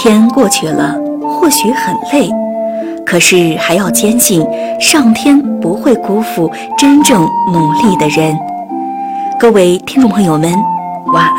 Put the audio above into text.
天过去了，或许很累，可是还要坚信上天不会辜负真正努力的人。各位听众朋友们，晚安。